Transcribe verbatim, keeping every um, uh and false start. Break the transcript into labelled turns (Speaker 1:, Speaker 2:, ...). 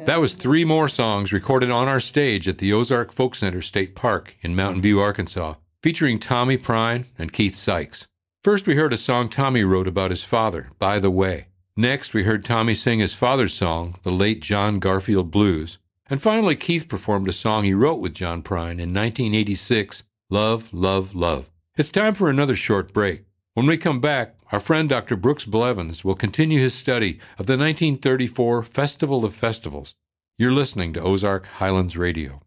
Speaker 1: That was three more songs recorded on our stage at the Ozark Folk Center State Park in Mountain View, Arkansas, featuring Tommy Prine and Keith Sykes. First, we heard a song Tommy wrote about his father, By the Way. Next, we heard Tommy sing his father's song, the late John Garfield Blues. And finally, Keith performed a song he wrote with John Prine in nineteen eighty-six, Love, Love, Love. It's time for another short break. When we come back, our friend Doctor Brooks Blevins will continue his study of the nineteen thirty-four Festival of Festivals. You're listening to Ozark Highlands Radio.